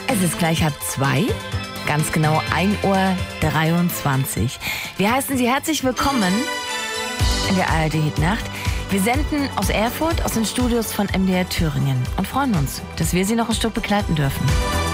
Es ist gleich 1:30, ganz genau 1:23 Uhr. Wir heißen Sie herzlich willkommen in der ARD-Hitnacht. Wir senden aus Erfurt, aus den Studios von MDR Thüringen und freuen uns, dass wir Sie noch ein Stück begleiten dürfen.